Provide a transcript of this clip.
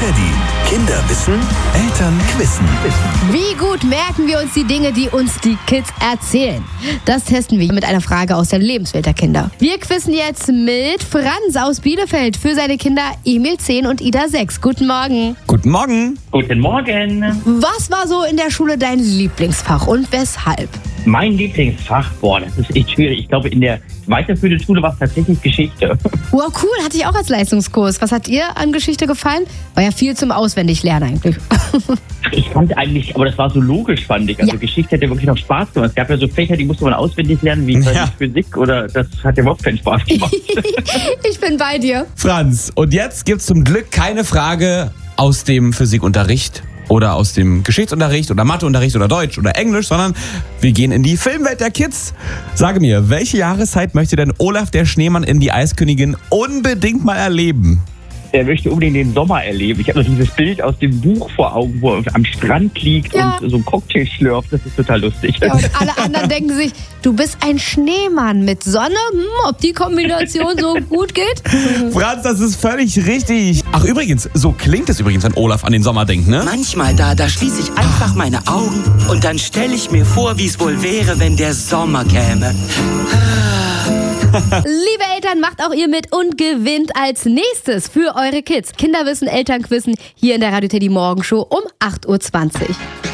Teddy. Kinder wissen, Eltern quissen. Wie gut merken wir uns die Dinge, die uns die Kids erzählen? Das testen wir mit einer Frage aus der Lebenswelt der Kinder. Wir quizzen jetzt mit Franz aus Bielefeld für seine Kinder Emil 10 und Ida 6. Guten Morgen. Guten Morgen. Guten Morgen. Was war so in der Schule dein Lieblingsfach und weshalb? Mein Lieblingsfach, das ist echt schwierig. Ich glaube, in der weiterführenden Schule war es tatsächlich Geschichte. Wow, cool, hatte ich auch als Leistungskurs. Was hat dir an Geschichte gefallen? War ja viel zum Auswendiglernen eigentlich. Ich fand eigentlich, aber das war so logisch, fand ich. Also Ja. Geschichte hat ja wirklich noch Spaß gemacht. Es gab ja so Fächer, die musste man auswendig lernen, wie Physik, oder das hat ja überhaupt keinen Spaß gemacht. Ich bin bei dir. Franz, und jetzt gibt's zum Glück keine Frage aus dem Physikunterricht oder aus dem Geschichtsunterricht oder Matheunterricht oder Deutsch oder Englisch, sondern wir gehen in die Filmwelt der Kids. Sage mir, welche Jahreszeit möchte denn Olaf der Schneemann in die Eiskönigin unbedingt mal erleben? Er möchte unbedingt den Sommer erleben. Ich habe noch dieses Bild aus dem Buch vor Augen, wo er am Strand liegt Ja. und so einen Cocktail schlürft. Das ist total lustig. Ja, und alle anderen denken sich, du bist ein Schneemann mit Sonne. Ob die Kombination so gut geht? Franz, das ist völlig richtig. Ach übrigens, so klingt es übrigens, wenn Olaf an den Sommer denkt, ne? Manchmal da schließe ich einfach meine Augen und dann stelle ich mir vor, wie es wohl wäre, wenn der Sommer käme. Liebe Eltern, macht auch ihr mit und gewinnt als nächstes für eure Kids Kinderwissen, Elternquissen hier in der Radio Teddy Morgenshow um 8:20 Uhr.